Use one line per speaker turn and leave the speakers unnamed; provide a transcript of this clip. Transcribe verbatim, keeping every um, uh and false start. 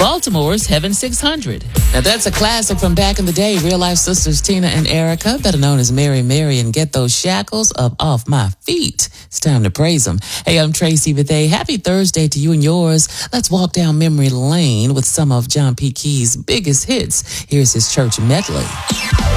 Baltimore's Heaven six hundred. Now that's a classic from back in the day. Real life sisters Tina and Erica, better known as Mary Mary and Get Those Shackles Up Off My Feet. It's time to praise them. Hey, I'm Tracy Bethay. Happy Thursday to you and yours. Let's walk down memory lane with some of John P. Key's biggest hits. Here's his church medley.